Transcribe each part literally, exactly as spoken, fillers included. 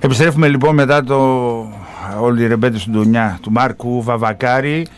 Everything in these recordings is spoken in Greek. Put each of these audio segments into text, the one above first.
Επιστρέφουμε λοιπόν μετά το όλη η ρεμπέτη του Ντουνιά του Μάρκου Βαβακάρη,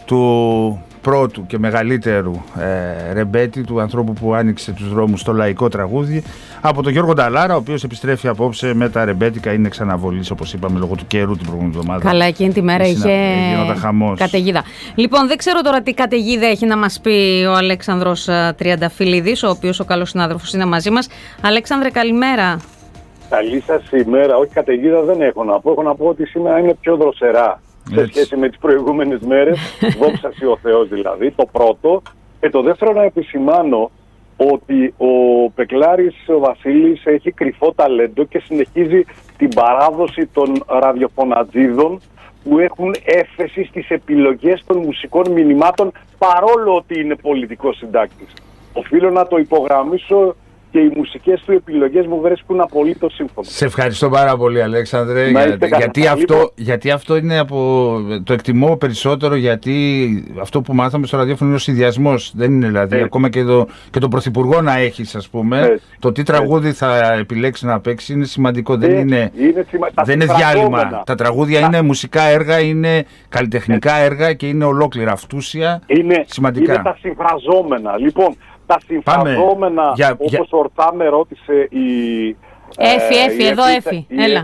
του πρώτου και μεγαλύτερου ε, ρεμπέτη, του ανθρώπου που άνοιξε τους δρόμους στο λαϊκό τραγούδι, από τον Γιώργο Νταλάρα, ο οποίος επιστρέφει απόψε με τα ρεμπέτικα. Είναι ξαναβολής, όπως είπαμε, λόγω του καιρού την προηγούμενη εβδομάδα. Καλά, εκείνη τη μέρα είχε καταιγίδα. Λοιπόν, δεν ξέρω τώρα τι καταιγίδα έχει να μας πει ο Αλέξανδρος Τριανταφυλλίδης, ο οποίος ο καλός συνάδελφος είναι μαζί μας. Αλέξανδρε, καλημέρα. Καλή σας ημέρα. Όχι, καταιγίδα δεν έχω να πω. Έχω να πω ότι σήμερα είναι πιο δροσερά σε σχέση με τις προηγούμενες μέρες. Δόξα σοι ο Θεός δηλαδή, το πρώτο. Και το δεύτερο, να επισημάνω ότι ο Πεκλάρης ο Βασίλης έχει κρυφό ταλέντο και συνεχίζει την παράδοση των ραδιοφωνατζίδων που έχουν έφεση στις επιλογές των μουσικών μηνυμάτων, παρόλο ότι είναι πολιτικός συντάκτης. Οφείλω να το υπογραμμίσω και οι μουσικές του επιλογές μου βρίσκουν απολύτως σύμφωνο. Σε ευχαριστώ πάρα πολύ, Αλέξανδρε, για, γιατί, αυτό, γιατί αυτό είναι από το εκτιμώ περισσότερο, γιατί αυτό που μάθαμε στο ραδιόφωνο είναι ο συνδυασμός. Δεν είναι δηλαδή έτσι. Ακόμα και το, και το πρωθυπουργό να έχεις, ας πούμε, έτσι. Το τι τραγούδι έτσι. Θα επιλέξει να παίξει είναι σημαντικό. Έτσι. Δεν είναι, είναι, σημα... δεν είναι διάλειμμα. Τα τραγούδια τα... είναι μουσικά έργα, είναι καλλιτεχνικά έτσι. Έργα και είναι ολόκληρα αυτούσια, είναι, σημαντικά. Είναι τα συμφραζόμενα. Λοιπόν, τα συμφραζόμενα, για, όπως για... ορθά με ρώτησε η... Έφη, Έφη, εδώ Έφη. Έλα.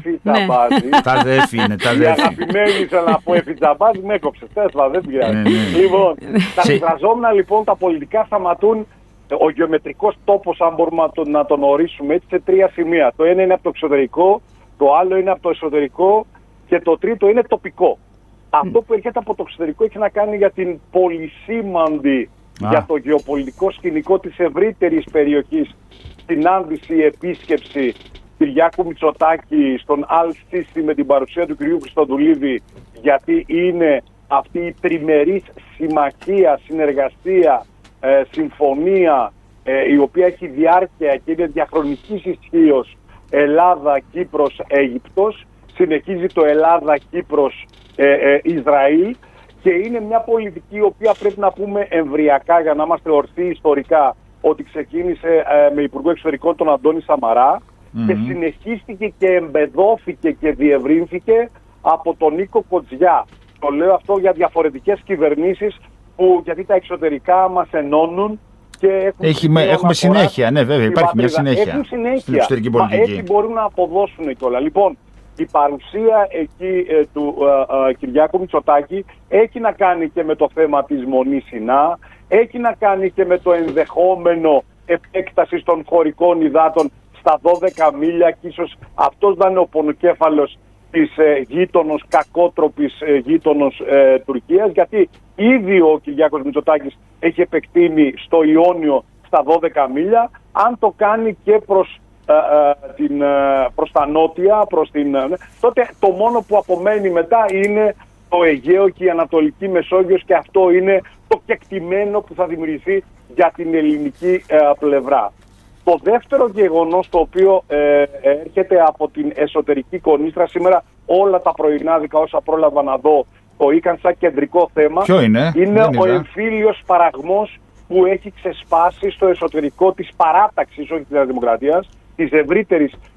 Τα δέφη είναι, τα δέφη. Η αγαπημένη ήθελα να πω Έφη Τζαμπάζη, με έκοψε. Τέσσερα, δεν πειράζει. Λοιπόν, τα συμφραζόμενα λοιπόν, τα πολιτικά σταματούν. Ο γεωμετρικός τόπος, αν μπορούμε να τον, να τον ορίσουμε έτσι, σε τρία σημεία. Το ένα είναι από το εξωτερικό, το άλλο είναι από το εσωτερικό και το τρίτο είναι τοπικό. Αυτό που έρχεται από το εξωτερικό έχει να κάνει για την πολυσήμαντη Α. για το γεωπολιτικό σκηνικό της ευρύτερης περιοχής συνάντηση, επίσκεψη Κυριάκου Μητσοτάκη στον Αλ-Σίσι με την παρουσία του κυρίου Χριστοδουλίδη, γιατί είναι αυτή η τριμερής συμμαχία, συνεργασία, ε, συμφωνία ε, η οποία έχει διάρκεια και είναι διαχρονικής ισχύως Ελλάδα, Κύπρος, Αίγυπτος, συνεχίζει το Ελλάδα, Κύπρος, ε, ε, Ισραήλ, και είναι μια πολιτική η οποία πρέπει να πούμε εμβριακά, για να είμαστε ορθοί ιστορικά, ότι ξεκίνησε ε, με Υπουργό Εξωτερικών τον Αντώνη Σαμαρά mm-hmm. και συνεχίστηκε και εμπεδώθηκε και διευρύνθηκε από τον Νίκο Κοτζιά. Το λέω αυτό για διαφορετικές κυβερνήσεις, που, γιατί τα εξωτερικά μας ενώνουν και έχουν Έχει, με, έχουμε συνέχεια, ναι βέβαια, υπάρχει μια συνέχεια, έχουν συνέχεια στην εξωτερική πολιτική. Μα έτσι μπορούν να αποδώσουν κιόλα. Λοιπόν, η παρουσία εκεί ε, του ε, ε, Κυριάκου Μητσοτάκη έχει να κάνει και με το θέμα της Μονής Σινά, έχει να κάνει και με το ενδεχόμενο επέκταση των χωρικών υδάτων στα δώδεκα μίλια, και ίσως αυτός θα είναι ο πονοκέφαλος της ε, γείτονος, κακότροπης ε, γείτονος ε, Τουρκίας, γιατί ήδη ο Κυριάκος Μητσοτάκης έχει επεκτείνει στο Ιόνιο στα δώδεκα μίλια, αν το κάνει και προς Uh, uh, την, uh, προς τα νότια, προς την, uh, τότε το μόνο που απομένει μετά είναι το Αιγαίο και η Ανατολική Μεσόγειος, και αυτό είναι το κεκτημένο που θα δημιουργηθεί για την ελληνική uh, πλευρά. Το δεύτερο γεγονός, το οποίο uh, έρχεται από την εσωτερική κονίστρα, σήμερα όλα τα πρωινάδικα όσα πρόλαβα να δω το είχαν σαν κεντρικό θέμα. Ποιο είναι? Είναι Δεν ο εμφύλιος παραγμός που έχει ξεσπάσει στο εσωτερικό της παράταξης, όχι της Δημοκρατίας, της ευρύτερης